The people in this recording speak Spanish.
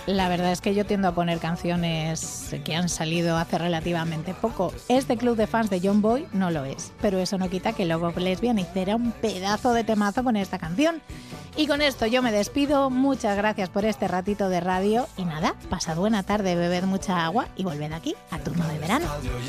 La verdad es que yo tiendo a poner canciones que han salido hace relativamente poco. ¿Es de Club de Fans de John Boy? No lo es, pero eso no quita que Love of Lesbian hiciera un pedazo de temazo con esta canción. Y con esto yo me despido, muchas gracias por este ratito de radio y nada, pasad buena tarde, bebed mucha agua y volved aquí a Turno de Verano.